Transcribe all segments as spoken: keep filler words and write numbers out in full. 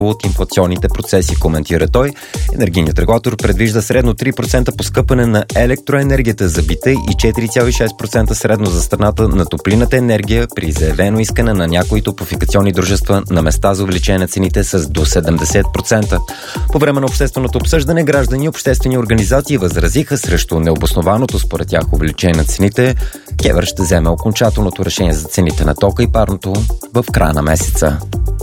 от инфлационните процеси, коментира той. Енергийният регулатор предвижда средно три процента поскъпане на електроенергията за бита и четири цяло и шест процента средно за страната на топлинната енергия при заявено искане на някои топлофикационни дружества на места за увеличение на цените с до седемдесет процента. По време на общественото обсъждане граждани и обществени организации възразиха срещу необоснованото според тях увеличение на цените. КЕВР ще вземе окончателното решение за цените на тока и парното в края на месеца.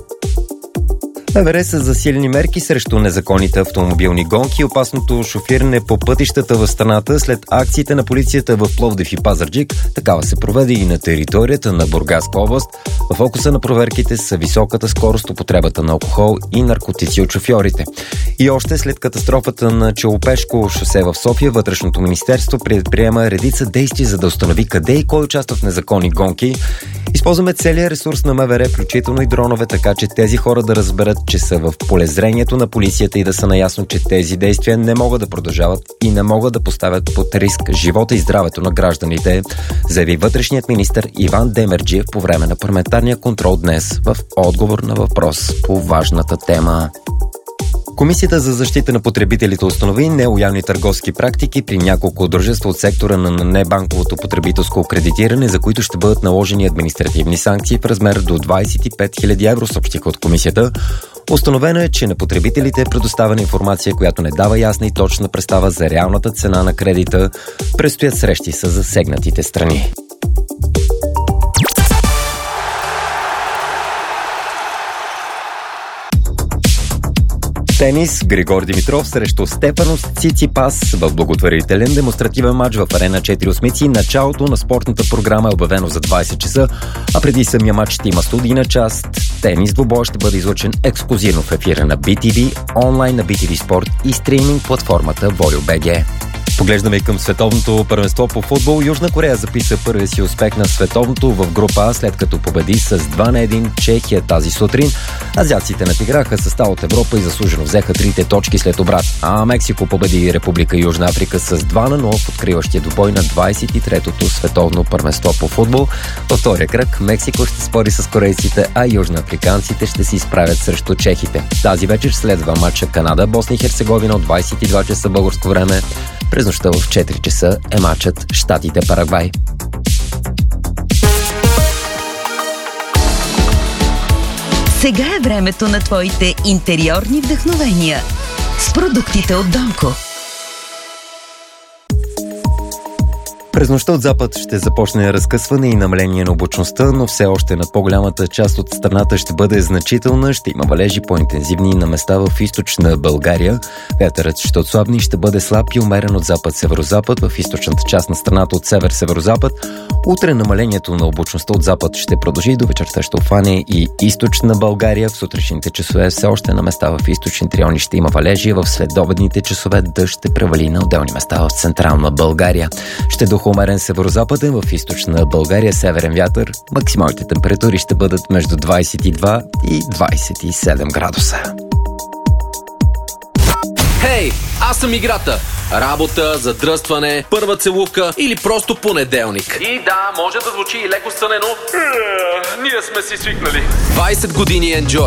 МВР са засилени мерки срещу незаконните автомобилни гонки и опасното шофиране по пътищата в страната след акциите на полицията в Пловдив и Пазарджик. Такава се проведе и на територията на Бургаска област. В фокуса на проверките са високата скорост, употребата на алкохол и наркотици от шофьорите. И още след катастрофата на Челопешко шосе в София, Вътрешното министерство предприема редица действия, за да установи къде и кой участва в незаконни гонки. Използваме целия ресурс на МВР, включително и дронове, така че тези хора да разберат, че са в полезрението на полицията и да са наясно, че тези действия не могат да продължават и не могат да поставят под риск живота и здравето на гражданите, заяви вътрешният министър Иван Демерджиев по време на парламентарния контрол днес в отговор на въпрос по важната тема. Комисията за защита на потребителите установи нелоялни търговски практики при няколко дружества от сектора на небанковото потребителско кредитиране, за които ще бъдат наложени административни санкции в размер до двадесет и пет хиляди евро, съобщиха от комисията. Установено е, че на потребителите е предоставена информация, която не дава ясна и точна представа за реалната цена на кредита. Предстоят срещи с засегнатите страни. Тенис. Григор Димитров срещу Стефанос Циципас в благотворителен демонстративен матч в Арена четири осмици. Началото на спортната програма е обявено за двадесет часа, а преди самия матч ще има студийна част. Тенис двубой ще бъде излъчен ексклузивно в ефира на би ти ви, онлайн на би ти ви Спорт и стриминг платформата Волю.бг. Поглеждаме и към световното първенство по футбол. Южна Корея записа първия си успех на световното в група А, след като победи с два на едно Чехия тази сутрин. Азиатците надиграха състав от Европа и заслужено взеха трите точки след обрат. А Мексико победи Република Южна Африка с два на нула в откриващия двубой на двадесет и третото световно първенство по футбол. Във втория кръг Мексико ще спори с корейците, а южноафриканците ще се изправят срещу чехите. Тази вечер следва матча Канада Босна и Херцеговина от двадесет и два часа българско време. През нощта в четири часа е матчът Щатите Парагвай. Сега е времето на твоите интериорни вдъхновения с продуктите от Донко. През нощта от запад ще започне разкъсване и намаление на облачността, но все още над по-голямата част от страната ще бъде значителна, ще има валежи по-интензивни на места в източна България. Вятърът ще отслабне и ще бъде слаб и умерен от запад-северозапад в източната част на страната от север-северозапад. Утре намалението на облачността от запад ще продължи до вечерта, ще обхване и източна България. В сутрешните часове все още на места в източните райони ще има валежи, в следобедните часове дъжд ще превали на отделни места в централна България. Ще духа умерен северозападен, в източна България северен вятър. Максималните температури ще бъдат между двадесет и два и двадесет и седем градуса. Хей, аз съм играта. Работа, задръстване, първа целувка или просто понеделник. И да, може да звучи и леко стънено. Ние сме си свикнали. двадесет години Enjoy.